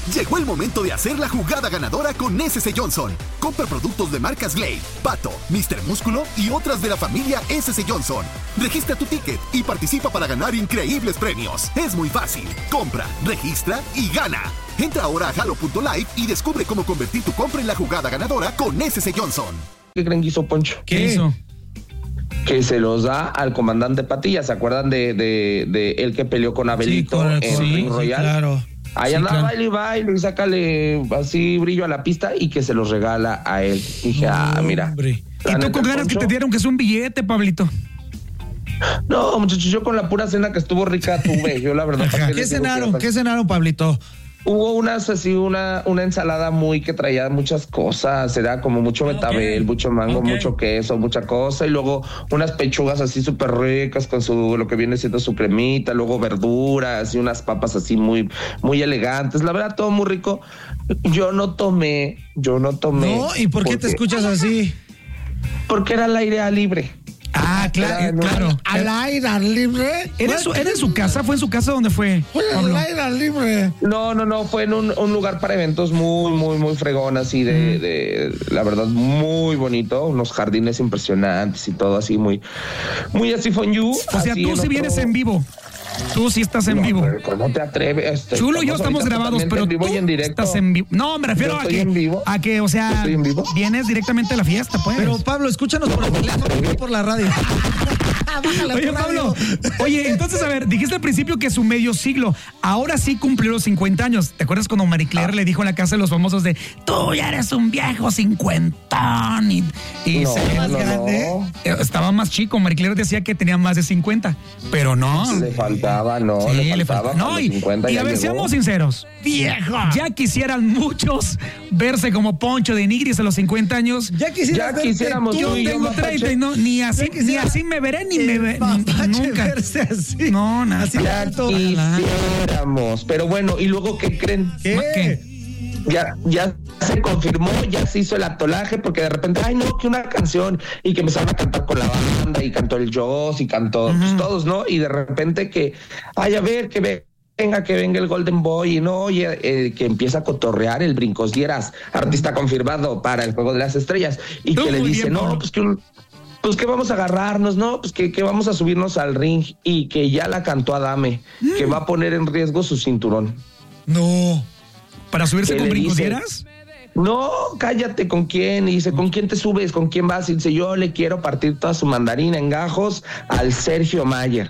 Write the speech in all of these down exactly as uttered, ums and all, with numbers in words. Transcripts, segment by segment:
Llegó el momento de hacer la jugada ganadora con S C Johnson. Compra productos de marcas Glade, Pato, míster Músculo y otras de la familia S C Johnson. Registra tu ticket y participa para ganar increíbles premios. Es muy fácil. Compra, registra y gana. Entra ahora a halo punto live y descubre cómo convertir tu compra en la jugada ganadora con S C Johnson. ¿Qué creen que hizo Poncho? ¿Qué hizo? Que se los da al comandante Patilla. ¿Se acuerdan de, de, de él que peleó con Abelito sí, en sí, Ring Royal? Sí, claro. Ahí sí, andaba, claro. baile y baile, y sácale así brillo a la pista y que se los regala a él. Dije, ah, mira. Hombre. ¿Y tú con ganas que te dieron que es un billete, Pablito? No, muchachos, yo con la pura cena que estuvo rica tuve. Yo la verdad. ¿Qué, ¿Qué cenaron? Que... ¿Qué cenaron, Pablito? Hubo unas así, una, una ensalada muy que traía muchas cosas, era como mucho betabel, okay. mucho mango, okay. mucho queso, mucha cosa, y luego unas pechugas así súper ricas con su, lo que viene siendo su cremita, luego verduras y unas papas así muy, muy elegantes, la verdad todo muy rico. Yo no tomé, yo no tomé. No, ¿y por qué te escuchas así? Porque era al aire libre. Ah, claro, claro. ¿Al aire libre? ¿Era, su, ¿Era en su casa? ¿Fue en su casa? ¿Dónde fue? Fue al aire libre. No, no, no, fue en un, un lugar para eventos muy, muy, muy fregón, así de, mm. de, la verdad, muy bonito, unos jardines impresionantes y todo así, muy, muy así fondue. O sea, tú si otro... vienes en vivo. Tú sí estás en no, vivo. ¿Cómo te atreves? Este, Chulo y yo estamos grabados, pero en vivo tú y en directo. Estás en vivo. No, me refiero a que, a que, o sea, vienes directamente a la fiesta, pues. Pero Pablo, escúchanos por el teléfono, no por la radio. Oye, Pablo, oye, entonces, a ver, dijiste al principio que su medio siglo, ahora sí cumplió los cincuenta años. ¿Te acuerdas cuando Marie Claire ah. le dijo en la casa de los famosos de, tú ya eres un viejo cincuentón? Y, y no, se, más no, grande. No. Estaba más chico. Marie Claire decía que tenía más de cincuenta, pero no. Le faltaba, no, sí, le faltaba. Le no, y, cincuenta y a ver, llegó. Seamos sinceros. ¡Viejo! Ya quisieran muchos verse como Poncho de Nigris a los cincuenta años. Ya, ya quisiéramos. Yo tengo treinta y no, ni así, ni así me veré, ni me veré. Nunca. Verse así. No, nada. Así ya quisiéramos. Pero bueno, ¿y luego qué creen? ¿Qué? ¿Qué? Ya, ya se confirmó, ya se hizo el atolaje, porque de repente, ay no, que una canción, y que empezaron a cantar con la banda, y cantó el Joss, y cantó uh-huh. pues, todos, ¿no? Y de repente que, ay, a ver, que ve. Venga, que venga el Golden Boy y no, oye, eh, que empieza a cotorrear el Brincos Dieras, artista confirmado para el Juego de las Estrellas, y Tú que le dice, bien, no, no, pues que un, pues que vamos a agarrarnos, ¿no? Pues que, que vamos a subirnos al ring, y que ya la cantó Adame, mm. que va a poner en riesgo su cinturón. No. ¿Para subirse con Brincos Dieras? No, cállate, ¿con quién? Y dice, ¿con quién te subes? ¿Con quién vas? Y dice, yo le quiero partir toda su mandarina en gajos al Sergio Mayer.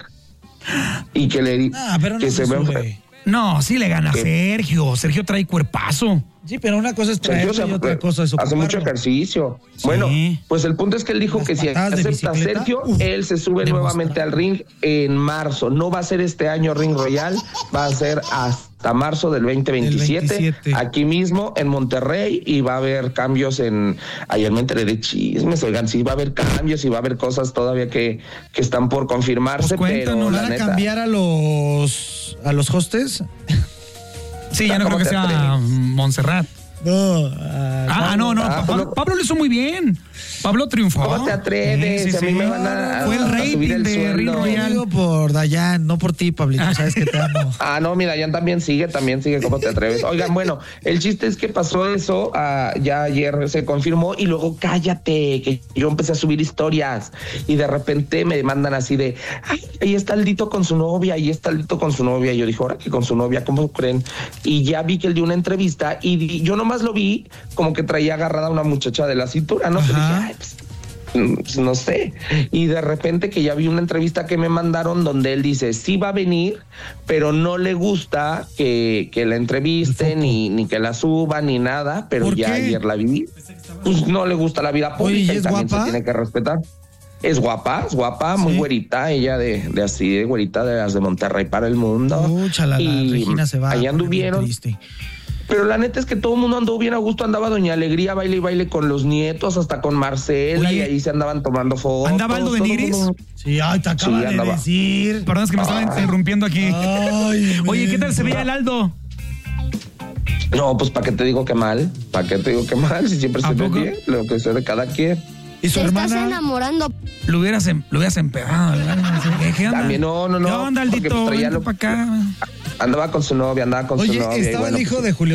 Y que le ah, pero no que se, se ve. No, sí le gana a Sergio. Sergio trae cuerpazo. Sí, pero una cosa es traerlo y otra cosa es ocuparlo. Hace mucho ejercicio. Sí. Bueno, pues el punto es que él dijo Las que si acepta a Sergio, Uf, él se sube nuevamente al ring en marzo. No va a ser este año Ring Royal, va a ser hasta marzo del veinte veintisiete, veintisiete. Aquí mismo en Monterrey, y va a haber cambios en... Ayer me enteré de chismes, oigan, sí va a haber cambios y va a haber cosas todavía que, que están por confirmarse, pues pero... ¿No van a cambiar a los, a los hostes? Sí, ya no creo que sea Montserrat. No. Uh, ah, no, no. Ah, Pablo, Pablo lo hizo muy bien. Pablo triunfó. ¿Cómo te atreves? Sí, sí, a mí sí. me van a, Fue el rating el de Ring Royal. Yo por Dayan, no por ti, Pablito. Sabes que te amo. Ah, no, mi Dayan también sigue, también sigue. ¿Cómo te atreves? Oigan, bueno, el chiste es que pasó eso. Uh, ya ayer se confirmó, y luego cállate, que yo empecé a subir historias, y de repente me mandan así de, ay, ahí está el Dito con su novia, ahí está el Dito con su novia. Y yo dije, ahora que con su novia, ¿cómo creen? Y ya vi que él dio una entrevista, y yo nomás lo vi como que traía agarrada a una muchacha de la cintura, ¿no? Dije, ay, pues, no sé, y de repente que ya vi una entrevista que me mandaron donde él dice, sí va a venir, pero no le gusta que, que la entrevisten, ni, ni que la suban, ni nada, pero ya qué? ayer la vi, pues no le gusta la vida pública. Oye, y también guapa? Se tiene que respetar. Es guapa, es guapa, muy sí. güerita, ella de, de así, de güerita de las de Monterrey para el mundo. Úchala, y la Regina se va. Allá anduvieron. Pero la neta es que todo el mundo andó bien a gusto, andaba Doña Alegría, baile y baile con los nietos, hasta con Marcela. Oye, y ahí se andaban tomando fotos. ¿Andaba Aldo de Nigris? Mundo... Sí, ay, te acaba sí, de decir. Perdón, es que me ay. estaba interrumpiendo aquí. Ay, oye, ¿qué tal se veía el Aldo? No, pues, ¿para qué te digo que mal? ¿Para qué te digo que mal? Si siempre se ve bien, lo que sea de cada quien. ¿Y su te hermana? Estás enamorando. Lo hubieras, em, lo hubieras empedado. ¿Qué onda? También, no, no, no. ¿Qué onda, Aldito? Pues, Ven para acá. Andaba con su novia, andaba con Oye, su novia. Oye, estaba y bueno, el hijo pues, de Julio